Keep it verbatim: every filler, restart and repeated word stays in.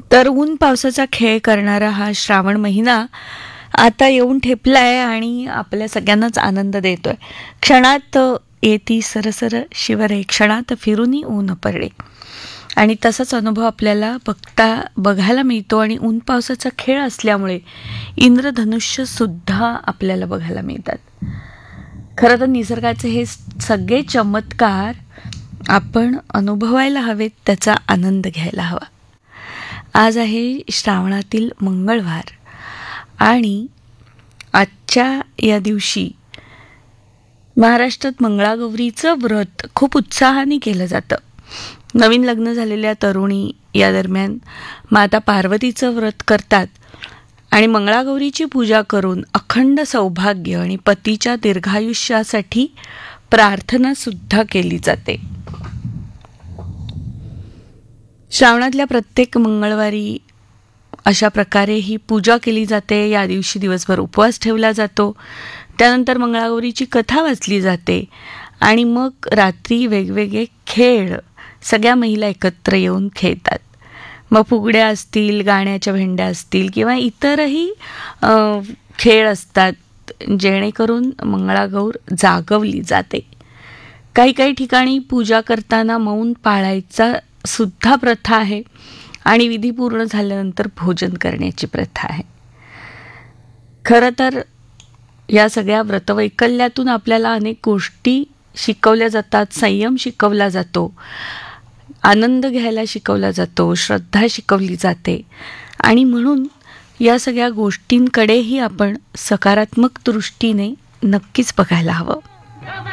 तर ऊन पावसाचा खेळ करणारा हा श्रावण महिना आता येऊन ठेपलाय आणि आपल्या सगळ्यांनाच आनंद देतोय. क्षणात येती सरसर शिवरे, क्षणात फिरूनी ऊन पडे. आणि तसाच अनुभव आपल्याला बघता बघायला मिळतो. आणि ऊन पावसाचा खेळ असल्यामुळे इंद्रधनुष्य सुद्धा आपल्याला बघायला मिळतात. खरं तर निसर्गाचे हे सगळे चमत्कार आपण अनुभवायला हवेत, त्याचा आनंद घ्यायला हवा. आज आहे श्रावणातील मंगळवार आणि आजच्या या दिवशी महाराष्ट्रात मंगळागौरीचं व्रत खूप उत्साहाने केलं जातं. नवीन लग्न झालेल्या तरुणी या दरम्यान माता पार्वतीचं व्रत करतात आणि मंगळागौरीची पूजा करून अखंड सौभाग्य आणि पतीच्या दीर्घायुष्यासाठी प्रार्थना सुद्धा केली जाते. श्रावणातल्या प्रत्येक मंगळवारी अशा प्रकारे ही पूजा केली जाते. या दिवशी दिवसभर उपवास ठेवला जातो. त्यानंतर मंगळागौरीची कथा वाचली जाते आणि मग रात्री वेगवेगळे खेळ सगळ्या महिला एकत्र येऊन खेळतात. मग फुगड्या असतील, गाण्याच्या भेंड्या असतील किंवा इतरही खेळ असतात, जेणेकरून मंगळागौर जागवली जाते. काही काही ठिकाणी पूजा करताना मौन पाळायचा सुद्धा प्रथा आहे आणि विधी पूर्ण झाल्यानंतर भोजन करण्याची प्रथा आहे. खरं तर या सगळ्या व्रतवैकल्यातून आपल्याला अनेक गोष्टी शिकवल्या जातात. संयम शिकवला जातो, आनंद घ्यायला शिकवला जातो, श्रद्धा शिकवली जाते. आणि म्हणून या सगळ्या गोष्टींकडेही आपण सकारात्मक दृष्टीने नक्कीच बघायला हवं.